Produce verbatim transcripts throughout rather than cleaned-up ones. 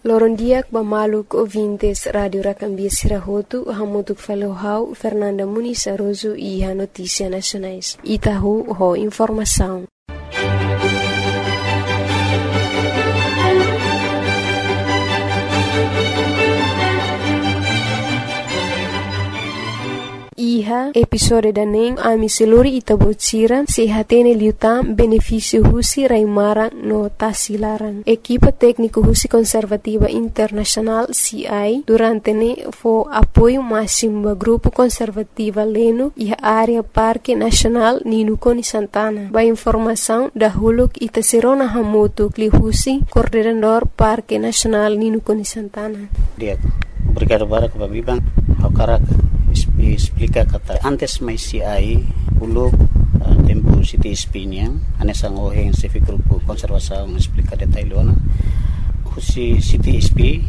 Lorondiak bamaluk ouvintes Radio Racambia Sirahotu, hamutuk falohau Fernanda Muniz Aroso e a Notícia Nacionais. Itahu ho informação. Iha episode daning ami seluri itabocira sehatene liutam benefício husi raimara no tasilaran. Equipa técnico husi conservativa internacional C I durante ne fo apoio máximo do grupo conservativa leno e a área Parque Nacional Ninukoni Santana. Ba informação da huluk itaserona hamoto kli husi coordenador Parque Nacional Ninukoni Santana. Dia, obrigado para que babibang hakarak explica kata antes mai C I uluk uh, tempo City Spinian anesang oheng civic grupo konservasaun explica detailona husi City Sp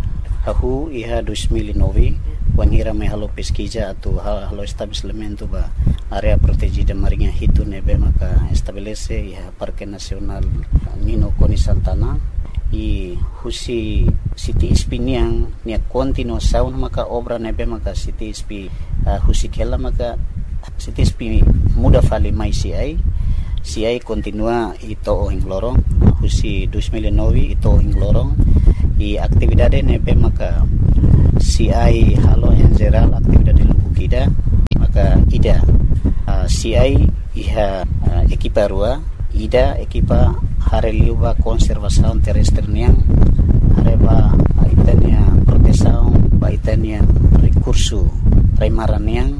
hahu iha dua ribu nove wanhira mai halo pesquisa atau halo estabelecimento ba area protegida marinha hitu nebe maka estabelece iha Parque Nacional Ninukoni Santana i husi City Sp niang nia continuação maka obra nebe maka City Sp uh, husi kela maka City Sp muda fali mai C I C I continua ito ohing lorong husi dua ribu nove ito ohing lorong i aktividade nebe maka C I halo en general aktividade lubukida maka ida uh, C I iha uh, ekipa rua ida ekipa hareliuba konservasaun terrestre niang hareba itania protesaun ba itania recurso raimaran niang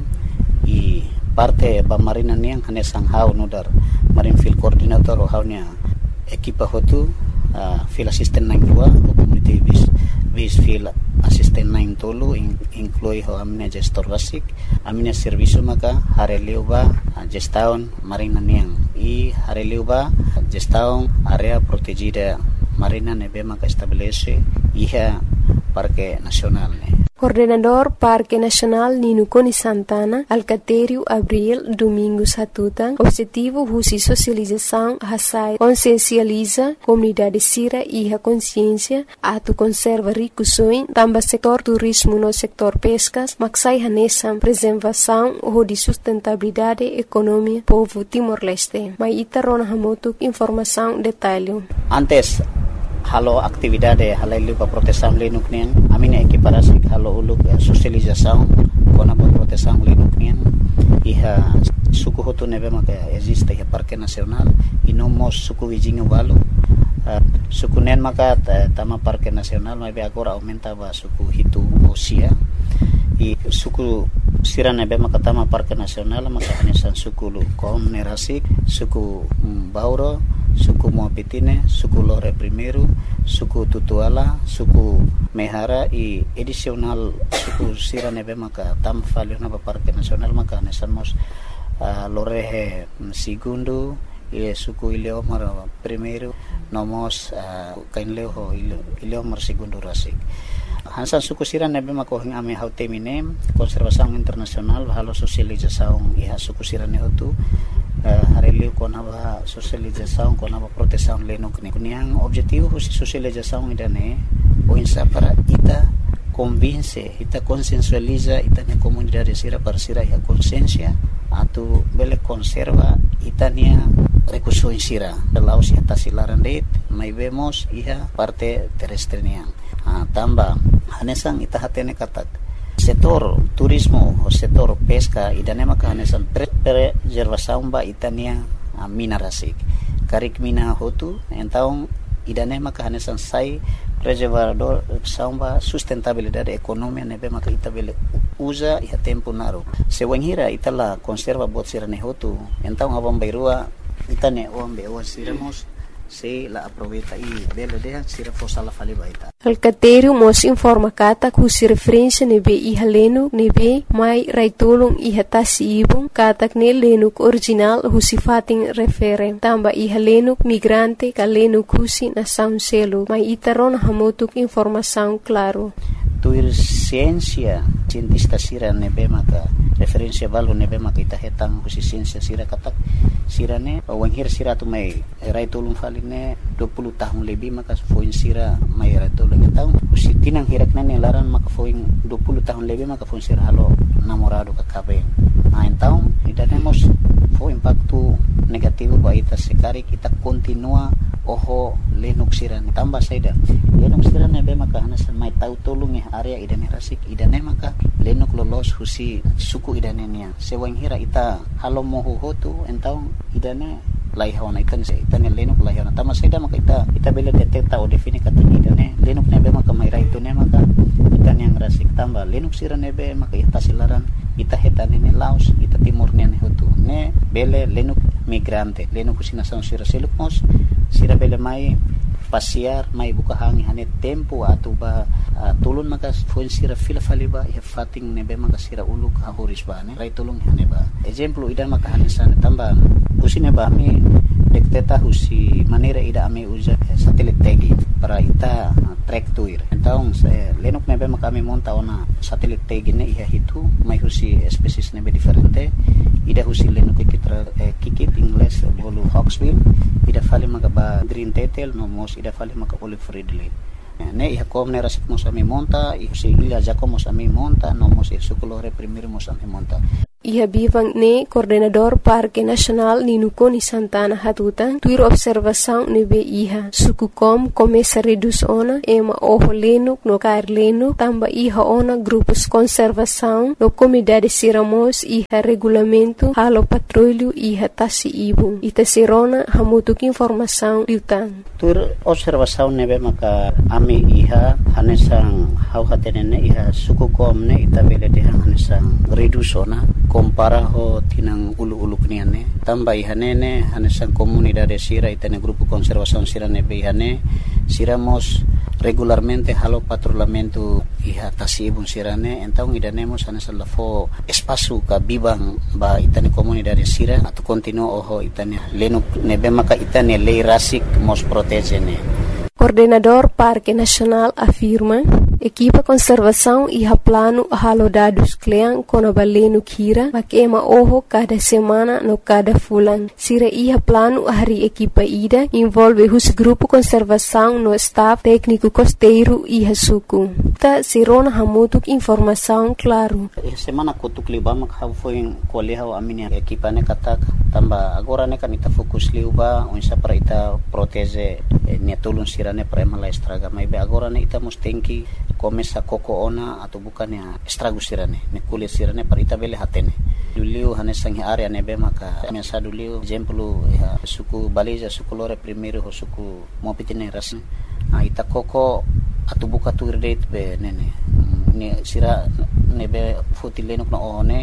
i parte ba marina niang hanesang hau nudar marine field coordinator o haunya ekipa hotu uh, field assistant nang dua community bis bis field assistant nang tolu in, inclui ho amina gestor basic amina servicio maka hareliuba uh, gestaun marina niang i hareliuba gestaun area protegida marina nebe maka estabelece iha Parque Nacional ne. Coordenador Parque Nacional Ninukoni Santana, Alcatério Abril Domingos Hatutan, objetivo husi socialização hasai consciencializa comunidade sira e a consciência atu conserva ricusoin tamba setor turismo no setor pescas maksai hanesam preservação ou de sustentabilidade economia povo Timor-Leste. Mai itarona hamotuk informação detalhe. Antes halo aktividade halailu pa proteção lenuk nian amina equiparasi halo uluk uh, socialização kona pa proteção lenuk nian iha suku hotu nebe maka existe iha Parque Nacional e no mos suku wijingu balu uh, suku nen maka tama Parque Nacional mai agora aumenta ba suku hitu osia e suku sira nebe maka tama Parque Nacional maka hanesan suku lu kom nerasi suku um, bauro suku Moapitine, suku Lore Primeiro, suku Tutuala, suku Mehara e edicional suku sira nebe maka tam falio na Parque Nacional maka nesamos uh, Lore Segundo e suku Ileomar Primeiro nomos uh, kainleo Ileomar Segundo rasik. Hansan suku sira nebe maka hing ame hautemine konservasaun internasional halo sosializasaun iha suku sira ne hotu Uh, hareliu kona ba socialização kona ba proteção lenok ne kuniang objetivo husi socialização idane o insa para ita convince ita consensualiza ita ne comunidade sira para sira ya consciência atu bele conserva itania recurso sira lau si tasilaran det mai vemos iha parte terrestre niang uh, tamba hanesang ita hatene katak setor turismo o setor pesca idane maka hanesan preservação ba itania mina rasik karik mina hotu então idane maka hanesan sai preservador samba sustentabilidade economia nebe maka itabele usa e tempo naro se wanhira itala conserva bot sirane hotu então abam bairua itane ombe o siramos se la aproveita e bela de sira fosala fali baita. Alcatério mos informa kata kusi referência nebe iha lenu nebe mai raitulung iha tasi ibung katak ne lenuk original husi fating refere tamba iha lenuk migrante ka lenuk husi na sound selo mai itaron hamotuk informação claro. Tuir ciência cientista sira nebe maka referência balu nebe maka ita hetang husi ciência sira katak sirane wanghir sira tu mai rai tolong faline dua puluh tahun lebih maka foin sira mai rai tolong tahu usi tinang hirak nane laran maka foin dua puluh tahun lebih maka foin sira halo namorado ka kabe nah então idanemos fo impacto negativo ba ita sekari kita continua oho lenuk siran tambah saida lenuk siran nebe maka hanasan mai tahu tolong ya area idane rasik idane maka lenuk lolos husi suku idane nia sewang hira ita halo moho hotu entau idane laihona ikan se itane lenuk laihona tambah saida maka ita ita bela detekta o defini kata idane lenuk nebe maka mai ra itu ne maka idane yang rasik tambah lenuk siran nebe maka ita silaran ita hetane ne laos ita timur ne hotu ne bele lenuk migrante lenuk husina sang sira selukmos sira bele mai pasiar mai buka hangi hane tempo atau ba uh, tulun maka foin sira fila faliba ya fating nebe maka sira uluk hahoris ba ne rai tulung hane ba example idan maka hane sana tambah usine ba mi dekteta husi manera ida ame usa satelit tagi para ita uh, track tuir então se lenuk nebe maka mi monta ona satelit tagi ne iha hitu mai husi species nebe diferente ida husi lenuk kitra eh, kikit ingles bolu hawksbill ida fali maka ba green tetel no mos ida fali maka olive ridley ne iha kom ne rasik mos ami monta isi ila jako mos ami monta no mos sukulore primir mos ami monta Iha bivang ne coordenador Parque Nacional Ninukoni Santana Hatutan tuir observação nebe iha suku kom começa reduz ona ema oho lenuk no kair lenuk tamba iha ona grupos conservação no comunidade siramos iha regulamento halo patrulho iha tasi ibu ita sirona hamutuk informação liutan tur observação nebe maka ami iha hanesang hau hatenene iha suku kom ne ita bele de hanesang reduz ona compara ho tinang ulu-ulu kniane tamba ihanene hanesan comunidade sira itane grupo conservação sira nebe ihane siramos regularmente halo patrulhamento iha tasibun sirane então idanemos hanesan lafo espaço ka bibang ba itane comunidade sira atau continuo oho itane lenuk nebe maka itane lei rasik mos protegene. Coordenador Parque Nacional afirma equipa conservação iha plano halo dados klean kono balenu kira makema oho cada semana no cada fulan sira iha plano hari equipa ida envolve hus grupo conservação no staff técnico costeiro iha suku ta sirona hamutuk informação claro semana kutuk liba mak ha foi koleha amini equipa ne katak tamba agora ne kan ita fokus liba unsa para ita protege ne tulun sira ne prema la estraga mai be agora ne ita mustenki começa koko ona atau bukan ya estrago sirane ne kulit sirane parita bele hatene duliu hanesang area nebe maka mesa duliu exemplo ya suku baliza suku lore primeiro ho suku mopitine ras a ita koko atau buka tu date be nene ne sira nebe futilenok na one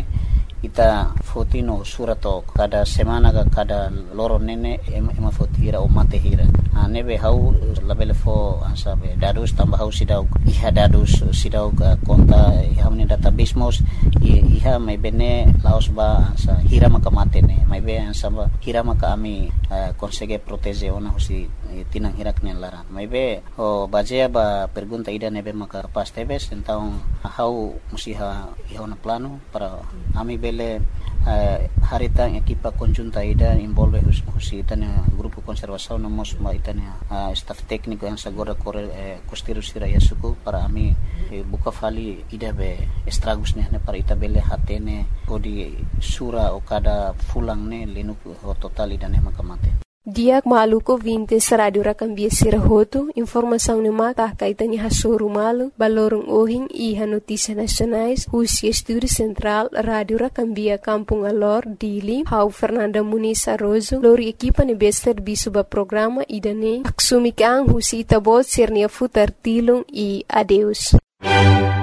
ita fotino surato kada semana ka kada loro nene ema fotira o mate hira a nebe hau labele fo asabe dadus tambah hau sidau iha dadus sidau ka konta iha meni database mos iha mai bene laos ba sa hira maka mate ne mai be ansaba hira maka ami consegue protege ona husi tinang hirak ne lara mai be o bajea ba pergunta ida nebe maka pas tebes então hau musiha iha na plano para ami bele uh, harita equipa conjunta ida envolve husi itania grupo conservação no mos ma itania uh, staff técnico yang sagora kore eh, costeiro sira yasuku para ami eh, buka fali ida be estragos ne para ita bele hatene odi sura o kada fulang ne linuk ho total ida ne makamate Diak maluko vintes radio rakambia sirahoto informação ne mata kaitanya hasuru malu balorong ohing iha notícia nacionais husi estúdio central radio rakambia Kampung Alor Dili hau Fernanda Muniz Arrozo lori equipa ne bester bisuba programa idane aksumikang husi itabot sirnia futar tilung i adeus